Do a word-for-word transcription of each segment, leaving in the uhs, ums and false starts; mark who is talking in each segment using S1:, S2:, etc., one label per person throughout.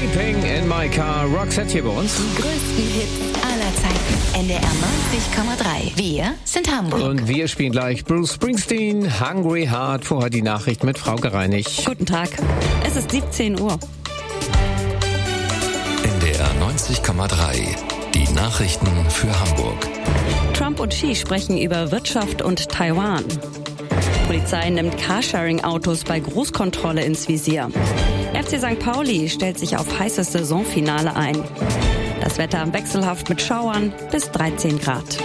S1: Sleeping in my car. Roxette hier bei uns.
S2: Die größten Hits aller Zeiten. N D R neunzig Komma drei. Wir sind Hamburg.
S1: Und wir spielen gleich Bruce Springsteen, Hungry Heart. Vorher die Nachricht mit Frau Gereinig.
S3: Guten Tag. Es ist siebzehn Uhr.
S4: N D R neunzig Komma drei. Die Nachrichten für Hamburg.
S3: Trump und Xi sprechen über Wirtschaft und Taiwan. Polizei nimmt Carsharing-Autos bei Großkontrolle ins Visier. F C Sankt Pauli stellt sich auf heißes Saisonfinale ein. Das Wetter wechselhaft mit Schauern bis dreizehn Grad.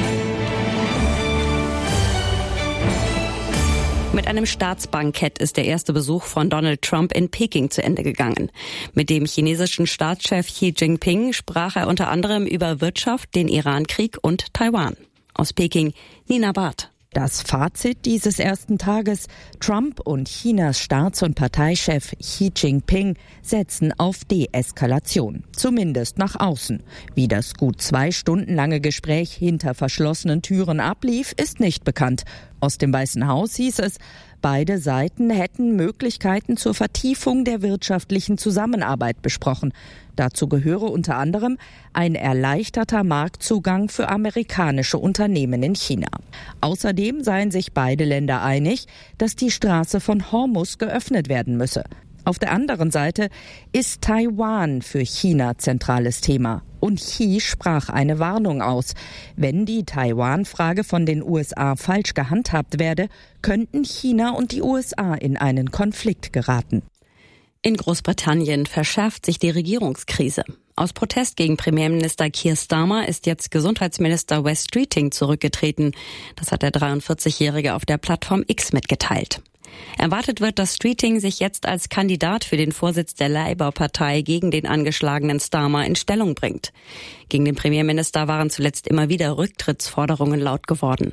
S3: Mit einem Staatsbankett ist der erste Besuch von Donald Trump in Peking zu Ende gegangen. Mit dem chinesischen Staatschef Xi Jinping sprach er unter anderem über Wirtschaft, den Iran-Krieg und Taiwan. Aus Peking, Nina Barth.
S5: Das Fazit dieses ersten Tages: Trump und Chinas Staats- und Parteichef Xi Jinping setzen auf Deeskalation, zumindest nach außen. Wie das gut zwei Stunden lange Gespräch hinter verschlossenen Türen ablief, ist nicht bekannt. Aus dem Weißen Haus hieß es, beide Seiten hätten Möglichkeiten zur Vertiefung der wirtschaftlichen Zusammenarbeit besprochen. Dazu gehöre unter anderem ein erleichterter Marktzugang für amerikanische Unternehmen in China. Außerdem seien sich beide Länder einig, dass die Straße von Hormuz geöffnet werden müsse. Auf der anderen Seite ist Taiwan für China zentrales Thema. Und Xi sprach eine Warnung aus. Wenn die Taiwan-Frage von den U S A falsch gehandhabt werde, könnten China und die U S A in einen Konflikt geraten.
S3: In Großbritannien verschärft sich die Regierungskrise. Aus Protest gegen Premierminister Keir Starmer ist jetzt Gesundheitsminister Wes Streeting zurückgetreten. Das hat der dreiundvierzigjährige auf der Plattform X mitgeteilt. Erwartet wird, dass Streeting sich jetzt als Kandidat für den Vorsitz der Labour-Partei gegen den angeschlagenen Starmer in Stellung bringt. Gegen den Premierminister waren zuletzt immer wieder Rücktrittsforderungen laut geworden.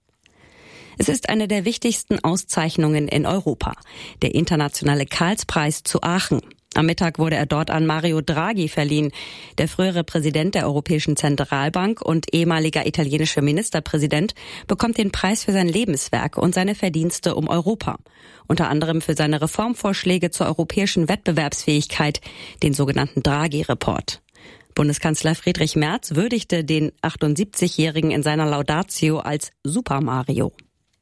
S3: Es ist eine der wichtigsten Auszeichnungen in Europa, der internationale Karlspreis zu Aachen. Am Mittag wurde er dort an Mario Draghi verliehen. Der frühere Präsident der Europäischen Zentralbank und ehemaliger italienischer Ministerpräsident bekommt den Preis für sein Lebenswerk und seine Verdienste um Europa. Unter anderem für seine Reformvorschläge zur europäischen Wettbewerbsfähigkeit, den sogenannten Draghi-Report. Bundeskanzler Friedrich Merz würdigte den achtundsiebzigjährigen in seiner Laudatio als Super Mario.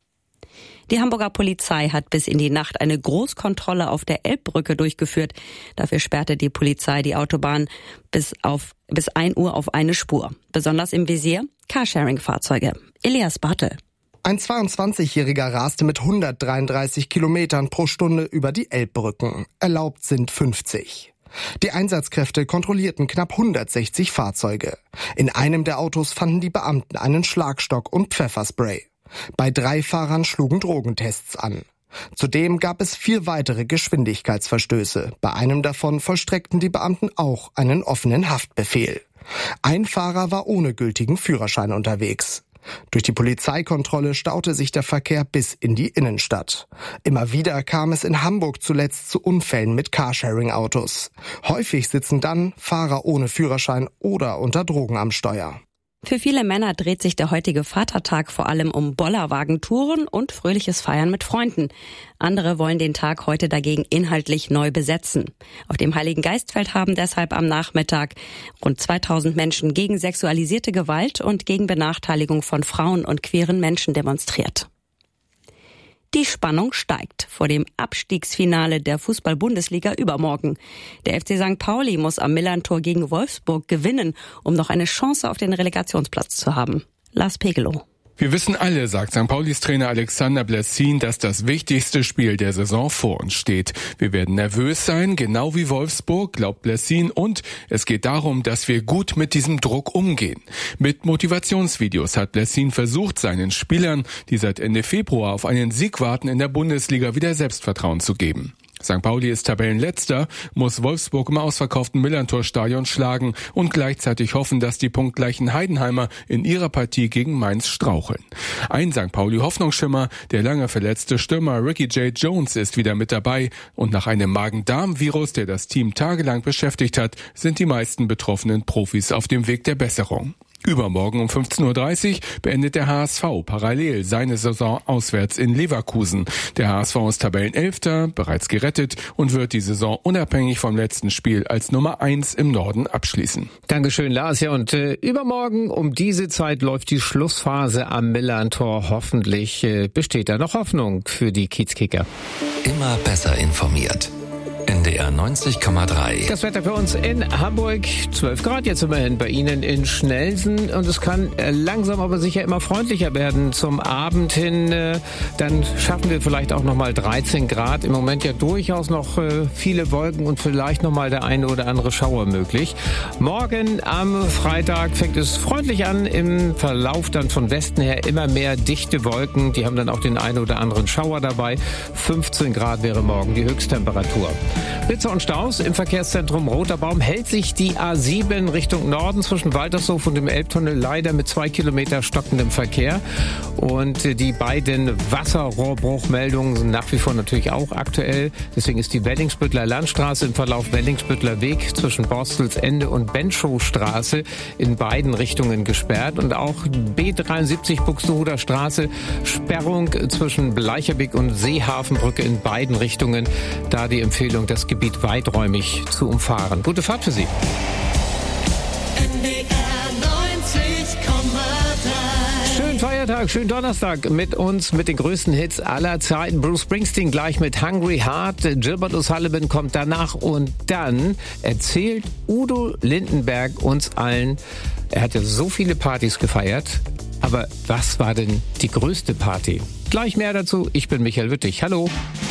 S3: Die Hamburger Polizei hat bis in die Nacht eine Großkontrolle auf der Elbbrücke durchgeführt. Dafür sperrte die Polizei die Autobahn bis auf bis ein Uhr auf eine Spur. Besonders im Visier Carsharing-Fahrzeuge. Elias Bartel.
S6: Ein zweiundzwanzigjähriger raste mit hundertdreiunddreißig Kilometern pro Stunde über die Elbbrücken. Erlaubt sind fünfzig. Die Einsatzkräfte kontrollierten knapp hundertsechzig Fahrzeuge. In einem der Autos fanden die Beamten einen Schlagstock und Pfefferspray. Bei drei Fahrern schlugen Drogentests an. Zudem gab es vier weitere Geschwindigkeitsverstöße. Bei einem davon vollstreckten die Beamten auch einen offenen Haftbefehl. Ein Fahrer war ohne gültigen Führerschein unterwegs. Durch die Polizeikontrolle staute sich der Verkehr bis in die Innenstadt. Immer wieder kam es in Hamburg zuletzt zu Unfällen mit Carsharing-Autos. Häufig sitzen dann Fahrer ohne Führerschein oder unter Drogen am Steuer.
S3: Für viele Männer dreht sich der heutige Vatertag vor allem um Bollerwagentouren und fröhliches Feiern mit Freunden. Andere wollen den Tag heute dagegen inhaltlich neu besetzen. Auf dem Heiligen Geistfeld haben deshalb am Nachmittag rund zweitausend Menschen gegen sexualisierte Gewalt und gegen Benachteiligung von Frauen und queeren Menschen demonstriert. Die Spannung steigt vor dem Abstiegsfinale der Fußball-Bundesliga übermorgen. Der F C Sankt Pauli muss am Millerntor gegen Wolfsburg gewinnen, um noch eine Chance auf den Relegationsplatz zu haben. Lars Pegelow.
S7: Wir wissen alle, sagt Sankt Paulis Trainer Alexander Blessin, dass das wichtigste Spiel der Saison vor uns steht. Wir werden nervös sein, genau wie Wolfsburg, glaubt Blessin, und es geht darum, dass wir gut mit diesem Druck umgehen. Mit Motivationsvideos hat Blessin versucht, seinen Spielern, die seit Ende Februar auf einen Sieg warten, in der Bundesliga wieder Selbstvertrauen zu geben. Sankt Pauli ist Tabellenletzter, muss Wolfsburg im ausverkauften Millerntor-Stadion schlagen und gleichzeitig hoffen, dass die punktgleichen Heidenheimer in ihrer Partie gegen Mainz straucheln. Ein Sankt Pauli-Hoffnungsschimmer, der lange verletzte Stürmer Ricky J. Jones, ist wieder mit dabei, und nach einem Magen-Darm-Virus, der das Team tagelang beschäftigt hat, sind die meisten betroffenen Profis auf dem Weg der Besserung. Übermorgen um fünfzehn Uhr dreißig beendet der H S V parallel seine Saison auswärts in Leverkusen. Der H S V ist Tabellenelfter, bereits gerettet und wird die Saison unabhängig vom letzten Spiel als Nummer eins im Norden abschließen.
S1: Dankeschön, Lars. Ja, und äh, übermorgen um diese Zeit läuft die Schlussphase am Millerntor. Hoffentlich äh, besteht da noch Hoffnung für die Kiezkicker.
S4: Immer besser informiert. N D R neunzig Komma drei.
S1: Das Wetter für uns in Hamburg, zwölf Grad jetzt immerhin, bei Ihnen in Schnelsen. Und es kann langsam aber sicher immer freundlicher werden zum Abend hin. Dann schaffen wir vielleicht auch nochmal dreizehn Grad. Im Moment ja durchaus noch viele Wolken und vielleicht nochmal der eine oder andere Schauer möglich. Morgen am Freitag fängt es freundlich an. Im Verlauf dann von Westen her immer mehr dichte Wolken. Die haben dann auch den einen oder anderen Schauer dabei. fünfzehn Grad wäre morgen die Höchsttemperatur. Blitzer und Staus im Verkehrszentrum Roter Baum. Hält sich die A sieben Richtung Norden zwischen Waltershof und dem Elbtunnel leider mit zwei Kilometer stockendem Verkehr. Und die beiden Wasserrohrbruchmeldungen sind nach wie vor natürlich auch aktuell. Deswegen ist die Wellingsbüttler Landstraße im Verlauf Wellingsbüttler Weg zwischen Borstelsende und Benschowstraße in beiden Richtungen gesperrt. Und auch B dreiundsiebzig Buxtehuder Straße, Sperrung zwischen Bleicherbeek und Seehafenbrücke in beiden Richtungen. Da die Empfehlung, das Gebiet weiträumig zu umfahren. Gute Fahrt für Sie.
S8: N D R neunzig Komma drei.
S1: Schönen Feiertag, schönen Donnerstag mit uns, mit den größten Hits aller Zeiten. Bruce Springsteen gleich mit Hungry Heart. Gilbert O'Sullivan kommt danach und dann erzählt Udo Lindenberg uns allen, er hat ja so viele Partys gefeiert, aber was war denn die größte Party? Gleich mehr dazu. Ich bin Michael Wüttig. Hallo.